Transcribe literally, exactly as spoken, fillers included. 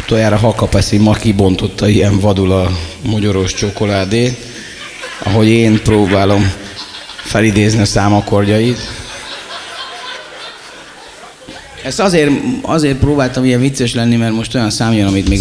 Utoljára Hakapeszi ma kibontotta ilyen vadul a mogyoros csokoládét, ahogy én próbálom felidézni a számakordjait. Ezt azért, azért próbáltam ilyen vicces lenni, mert most olyan szám jön, amit még